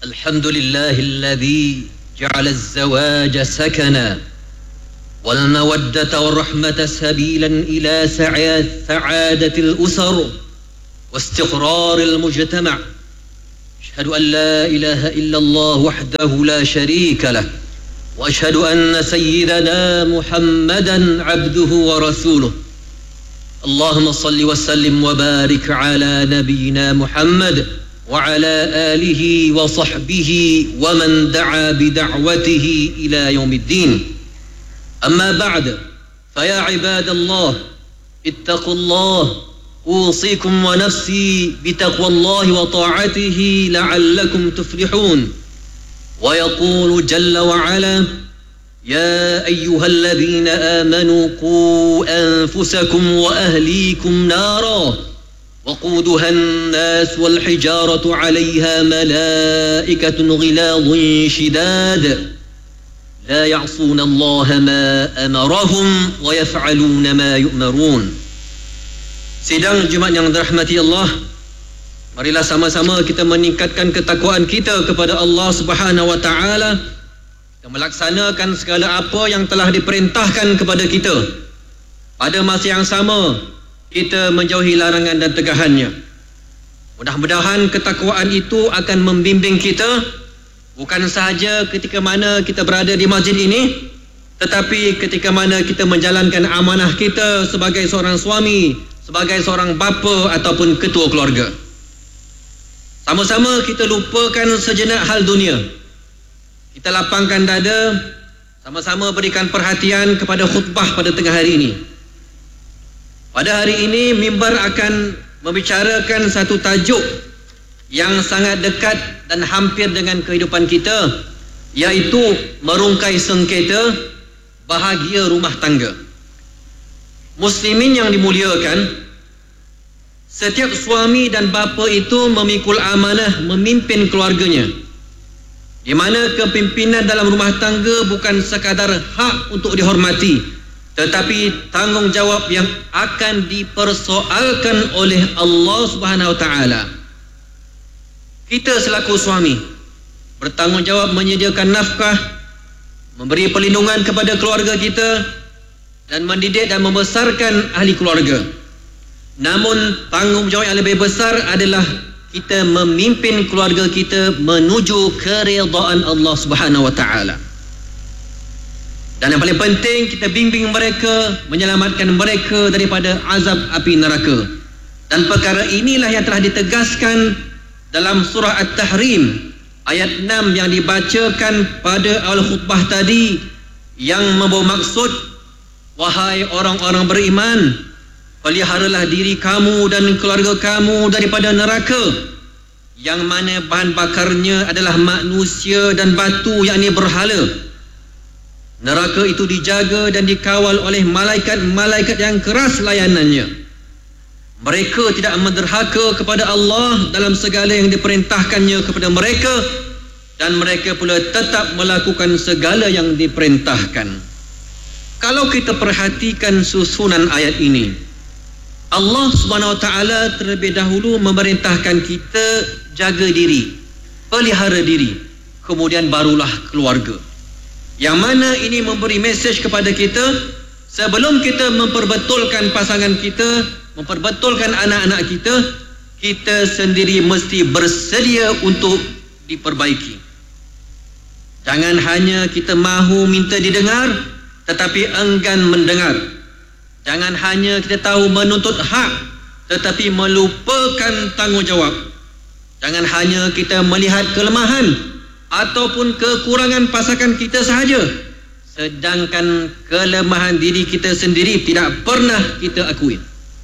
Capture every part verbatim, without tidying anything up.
الحمد لله الذي جعل الزواج سكنا والمودة والرحمة سبيلا إلى سعادة الأسر واستقرار المجتمع. أشهد أن لا إله إلا الله وحده لا شريك له، وأشهد أن سيدنا محمدا عبده ورسوله. اللهم صل وسلم وبارك على نبينا محمد وعلى آله وصحبه ومن دعا بدعوته إلى يوم الدين. أما بعد، فيا عباد الله اتقوا الله، أوصيكم ونفسي بتقوى الله وطاعته لعلكم تفلحون. ويقول جل وعلا: يا أيها الذين آمنوا قوا أنفسكم وأهليكم نارا وقودها الناس والحجارة عليها ملائكة غلاظ شداد لا يعصون الله ما أمرهم ويفعلون ما يؤمرون. Sidang Jumaat yang dirahmati Allah, marilah sama-sama kita meningkatkan ketakwaan kita kepada Allah Subhanahu wa taala dan melaksanakan segala apa yang telah diperintahkan kepada kita. Pada masa yang sama, kita menjauhi larangan dan tegahannya. Mudah-mudahan ketakwaan itu akan membimbing kita bukan sahaja ketika mana kita berada di masjid ini, tetapi ketika mana kita menjalankan amanah kita sebagai seorang suami, sebagai seorang bapa ataupun ketua keluarga. Sama-sama kita lupakan sejenak hal dunia. Kita lapangkan dada, sama-sama berikan perhatian kepada khutbah pada tengah hari ini. Pada hari ini, mimbar akan membicarakan satu tajuk yang sangat dekat dan hampir dengan kehidupan kita, iaitu merungkai sengketa bahagia rumah tangga. Muslimin yang dimuliakan, setiap suami dan bapa itu memikul amanah memimpin keluarganya, di mana kepimpinan dalam rumah tangga bukan sekadar hak untuk dihormati, tetapi tanggungjawab yang akan dipersoalkan oleh Allah Subhanahu wa taala. Kita selaku suami bertanggungjawab menyediakan nafkah, memberi perlindungan kepada keluarga kita, dan mendidik dan membesarkan ahli keluarga. Namun tanggungjawab yang lebih besar adalah kita memimpin keluarga kita menuju keridaan Allah Subhanahu wa taala. Dan yang paling penting, kita bimbing mereka, menyelamatkan mereka daripada azab api neraka. Dan perkara inilah yang telah ditegaskan dalam surah At-Tahrim ayat enam yang dibacakan pada awal khutbah tadi, yang membawa maksud, wahai orang-orang beriman, peliharalah diri kamu dan keluarga kamu daripada neraka, yang mana bahan bakarnya adalah manusia dan batu, yakni berhala. Neraka itu dijaga dan dikawal oleh malaikat-malaikat yang keras layanannya. Mereka tidak menderhaka kepada Allah dalam segala yang diperintahkannya kepada mereka, dan mereka pula tetap melakukan segala yang diperintahkan. Kalau kita perhatikan susunan ayat ini, Allah Subhanahu wa taala terlebih dahulu memerintahkan kita jaga diri, pelihara diri, kemudian barulah keluarga. Yang mana ini memberi mesej kepada kita, sebelum kita memperbetulkan pasangan kita, memperbetulkan anak-anak kita, kita sendiri mesti bersedia untuk diperbaiki. Jangan hanya kita mahu minta didengar, tetapi enggan mendengar. Jangan hanya kita tahu menuntut hak, tetapi melupakan tanggungjawab. Jangan hanya kita melihat kelemahan ataupun kekurangan pasangan kita sahaja, sedangkan kelemahan diri kita sendiri tidak pernah kita akui.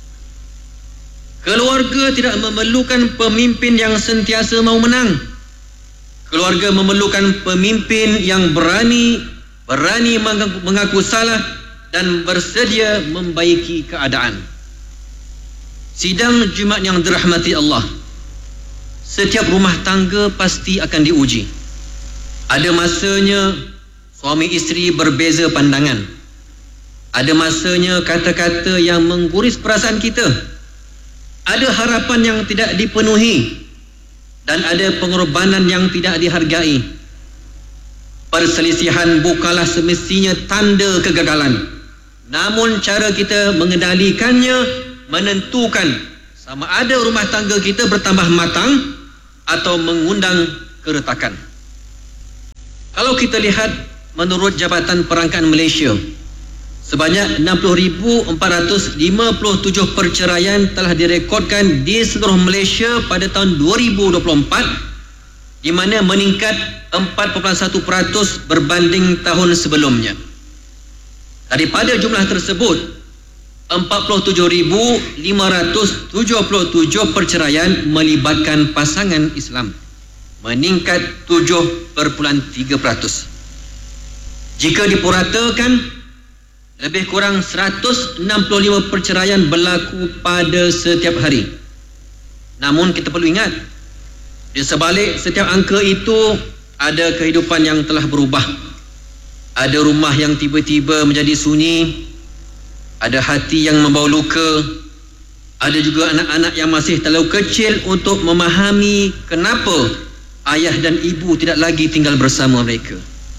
Keluarga tidak memerlukan pemimpin yang sentiasa mau menang. Keluarga memerlukan pemimpin yang berani, berani mengaku, mengaku salah dan bersedia membaiki keadaan. Sidang Jumaat yang dirahmati Allah, setiap rumah tangga pasti akan diuji. Ada masanya suami isteri berbeza pandangan. Ada masanya kata-kata yang mengguris perasaan kita. Ada harapan yang tidak dipenuhi. dan ada pengorbanan yang tidak dihargai. Perselisihan bukanlah semestinya tanda kegagalan, namun cara kita mengendalikannya menentukan sama ada rumah tangga kita bertambah matang atau mengundang keretakan. Kalau kita lihat menurut Jabatan Perangkaan Malaysia, sebanyak enam puluh ribu empat ratus lima puluh tujuh perceraian telah direkodkan di seluruh Malaysia pada tahun dua ribu dua puluh empat, di mana meningkat empat perpuluhan satu peratus berbanding tahun sebelumnya. Daripada jumlah tersebut, empat puluh tujuh ribu lima ratus tujuh puluh tujuh perceraian melibatkan pasangan Islam, meningkat tujuh perpuluhan tiga peratus. Jika dipuratakan, lebih kurang seratus enam puluh lima perceraian berlaku pada setiap hari. Namun kita perlu ingat, di sebalik setiap angka itu ada kehidupan yang telah berubah. Ada rumah yang tiba-tiba menjadi sunyi, ada hati yang membawa luka, ada juga anak-anak yang masih terlalu kecil untuk memahami kenapa ayah dan ibu tidak lagi tinggal bersama mereka.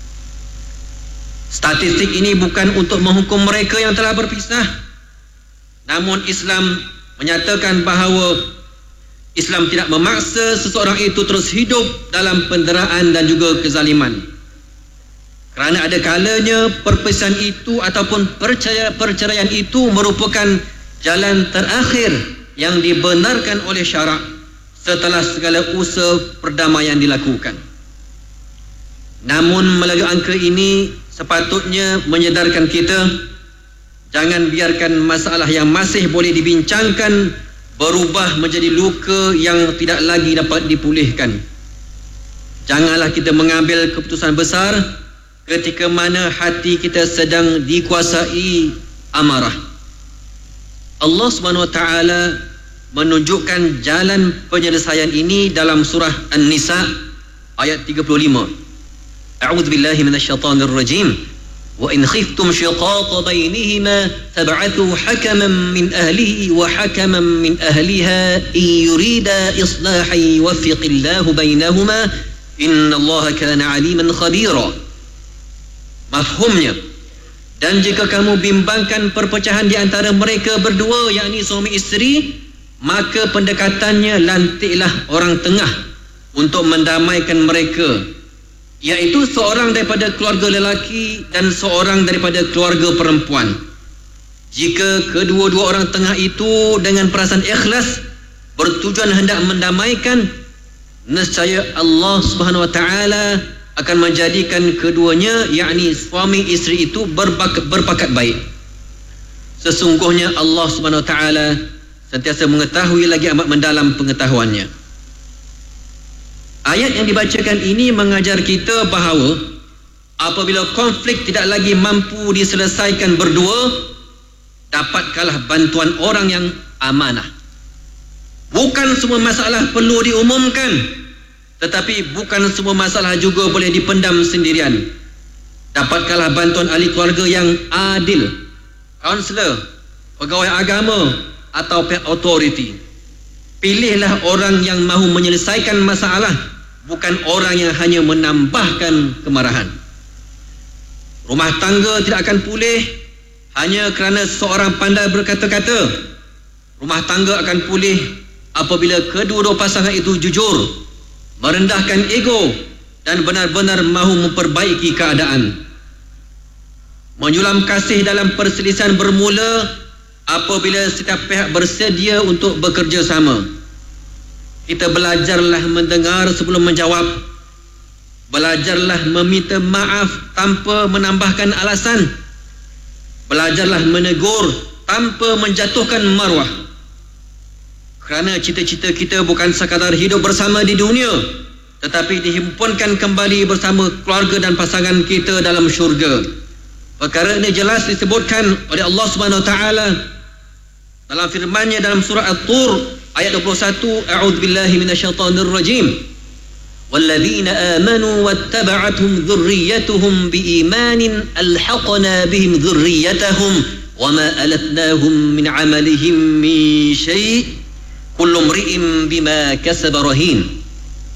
Statistik ini bukan untuk menghukum mereka yang telah berpisah, namun Islam menyatakan bahawa Islam tidak memaksa seseorang itu terus hidup dalam penderaan dan juga kezaliman. Kerana ada kalanya perpisahan itu ataupun perceraian, perceraian itu merupakan jalan terakhir yang dibenarkan oleh syarak setelah segala usaha perdamaian dilakukan. Namun melalui angka ini sepatutnya menyedarkan kita, jangan biarkan masalah yang masih boleh dibincangkan berubah menjadi luka yang tidak lagi dapat dipulihkan. Janganlah kita mengambil keputusan besar ketika mana hati kita sedang dikuasai amarah. Allah Subhanahu Wa Taala menunjukkan jalan penyelesaian ini dalam surah An-Nisa ayat tiga puluh lima. A'udzu billahi minasyaitonir rajim. Wa in khiftum shiqaqa bainihima fab'athu hakaman min ahlihi wa hakaman min ahliha in yurida islahan yuwaffiqillahu bainahuma innallaha kana 'aliman khabira. Mafhumnya, dan jika kamu bimbangkan perpecahan di antara mereka berdua, yakni suami isteri, maka pendekatannya lantiklah orang tengah untuk mendamaikan mereka, iaitu seorang daripada keluarga lelaki dan seorang daripada keluarga perempuan. Jika kedua-dua orang tengah itu dengan perasaan ikhlas bertujuan hendak mendamaikan, nescaya Allah Subhanahu Wa Taala akan menjadikan keduanya, yakni suami isteri itu berbakat, berpakat baik. Sesungguhnya Allah Subhanahu Wa Taala sentiasa mengetahui lagi amat mendalam pengetahuannya. Ayat yang dibacakan ini mengajar kita bahawa apabila konflik tidak lagi mampu diselesaikan berdua, dapatkanlah bantuan orang yang amanah. Bukan semua masalah perlu diumumkan, tetapi bukan semua masalah juga boleh dipendam sendirian. Dapatkanlah bantuan ahli keluarga yang adil, kaunselor, pegawai agama atau pihak autoriti. Pilihlah orang yang mahu menyelesaikan masalah, bukan orang yang hanya menambahkan kemarahan. Rumah tangga tidak akan pulih hanya kerana seorang pandai berkata-kata. Rumah tangga akan pulih apabila kedua-dua pasangan itu jujur, merendahkan ego dan benar-benar mahu memperbaiki keadaan. Menyulam kasih dalam perselisihan bermula apabila setiap pihak bersedia untuk bekerja sama. Kita belajarlah mendengar sebelum menjawab. Belajarlah meminta maaf tanpa menambahkan alasan. Belajarlah menegur tanpa menjatuhkan maruah. Kerana cita-cita kita bukan sekadar hidup bersama di dunia, tetapi dihimpunkan kembali bersama keluarga dan pasangan kita dalam syurga. Perkara ini jelas disebutkan oleh Allah Subhanahu Wa Taala dalam firman-Nya dalam surah At-Tur ayat dua puluh satu. A'udzu billahi minasyaitonir rajim. Walladzina amanu wattaba'athum dzurriyyatuhum biimanin alhaqna bihim dzurriyyatahum wama alatnahum min 'amalihim min syai'. Kullu mri'in bima kasaba rahin.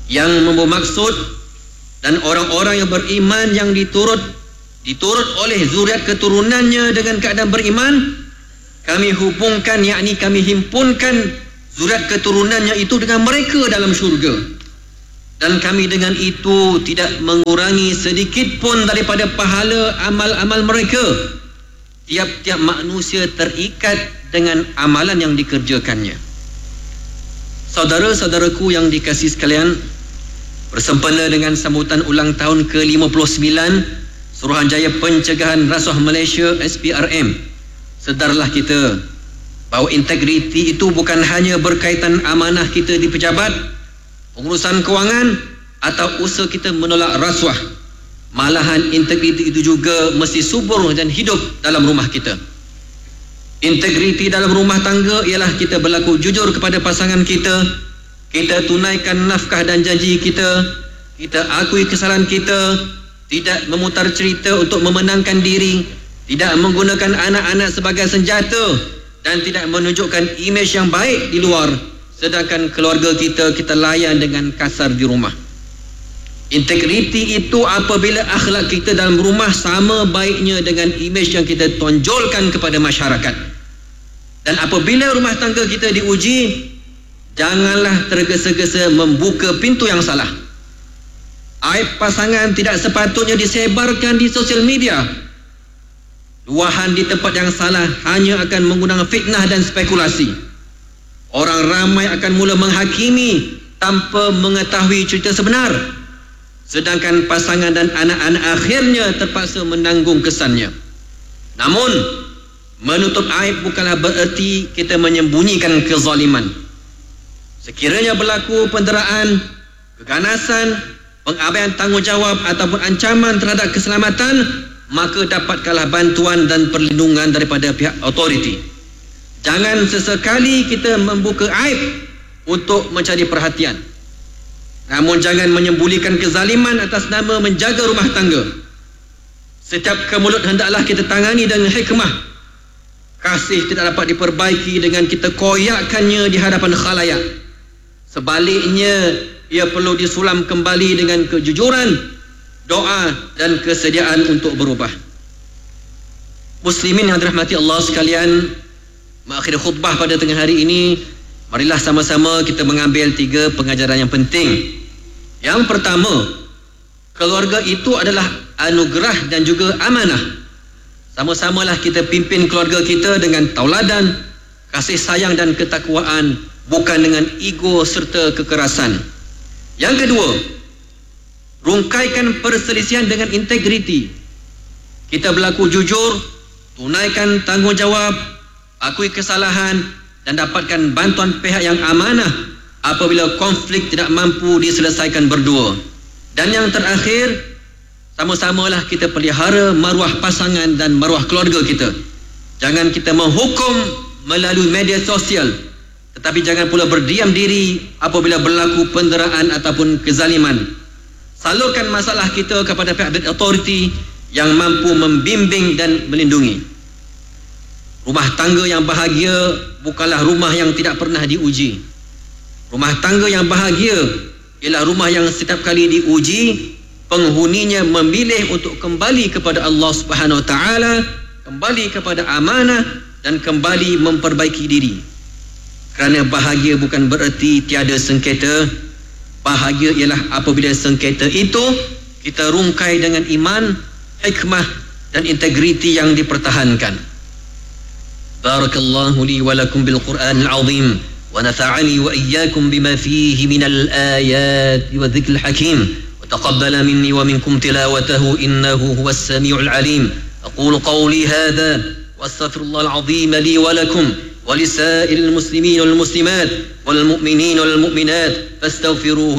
yang membawa maksud, dan orang-orang yang beriman yang diturut diturut oleh zuriat keturunannya dengan keadaan beriman, kami hubungkan, yakni kami himpunkan zuriat keturunannya itu dengan mereka dalam syurga, dan kami dengan itu tidak mengurangi sedikit pun daripada pahala amal-amal mereka. Tiap-tiap manusia terikat dengan amalan yang dikerjakannya. Saudara-saudaraku yang dikasihi sekalian, bersempena dengan sambutan ulang tahun ke lima puluh sembilan Suruhanjaya Pencegahan Rasuah Malaysia S P R M, sedarlah kita bahawa integriti itu bukan hanya berkaitan amanah kita di pejabat, pengurusan kewangan atau usaha kita menolak rasuah. Malahan integriti itu juga mesti subur dan hidup dalam rumah kita. Integriti dalam rumah tangga ialah kita berlaku jujur kepada pasangan kita, kita tunaikan nafkah dan janji kita, kita akui kesalahan kita, tidak memutar cerita untuk memenangkan diri, tidak menggunakan anak-anak sebagai senjata, dan tidak menunjukkan imej yang baik di luar, sedangkan keluarga kita kita layan dengan kasar di rumah. Integriti itu apabila akhlak kita dalam rumah sama baiknya dengan imej yang kita tonjolkan kepada masyarakat. Dan apabila rumah tangga kita diuji, janganlah tergesa-gesa membuka pintu yang salah. Aib pasangan tidak sepatutnya disebarkan di sosial media. Luahan di tempat yang salah hanya akan mengundang fitnah dan spekulasi. Orang ramai akan mula menghakimi tanpa mengetahui cerita sebenar, sedangkan pasangan dan anak-anak akhirnya terpaksa menanggung kesannya. Namun, menutup aib bukanlah bererti kita menyembunyikan kezaliman. Sekiranya berlaku penderaan, keganasan, pengabaian tanggungjawab ataupun ancaman terhadap keselamatan, maka dapatkanlah bantuan dan perlindungan daripada pihak autoriti. Jangan sesekali kita membuka aib untuk mencari perhatian. Namun jangan menyembunyikan kezaliman atas nama menjaga rumah tangga. Setiap kemulut hendaklah kita tangani dengan hikmah. Kasih tidak dapat diperbaiki dengan kita koyakkannya di hadapan khalayak. Sebaliknya, ia perlu disulam kembali dengan kejujuran, doa dan kesediaan untuk berubah. Muslimin yang dirahmati Allah sekalian, mengakhiri khutbah pada tengah hari ini, marilah sama-sama kita mengambil tiga pengajaran yang penting. Yang pertama, keluarga itu adalah anugerah dan juga amanah. Sama-samalah kita pimpin keluarga kita dengan tauladan, kasih sayang dan ketakwaan, bukan dengan ego serta kekerasan. Yang kedua, rungkaikan perselisihan dengan integriti. Kita berlaku jujur, tunaikan tanggungjawab, akui kesalahan dan dapatkan bantuan pihak yang amanah apabila konflik tidak mampu diselesaikan berdua. Dan yang terakhir, sama-samalah kita pelihara maruah pasangan dan maruah keluarga kita. Jangan kita menghukum melalui media sosial, tetapi jangan pula berdiam diri apabila berlaku penderaan ataupun kezaliman. Salurkan masalah kita kepada pihak autoriti yang mampu membimbing dan melindungi. Rumah tangga yang bahagia bukanlah rumah yang tidak pernah diuji. Rumah tangga yang bahagia ialah rumah yang setiap kali diuji, penghuninya memilih untuk kembali kepada Allah Subhanahu Wa Taala, kembali kepada amanah dan kembali memperbaiki diri. Kerana bahagia bukan bererti tiada sengketa. Bahagia ialah apabila sengketa itu kita rungkai dengan iman, hikmah dan integriti yang dipertahankan. Barakallahu li wa lakum bil Qur'anil azim wa nafa'ani wa iyyakum bima fihi minal ayati wa dhikril hakim. تقبل مني ومنكم تلاوته إنه هو السميع العليم. أقول قولي هذا وأستغفر الله العظيم لي ولكم ولسائر المسلمين والمسلمات والمؤمنين والمؤمنات فاستغفروه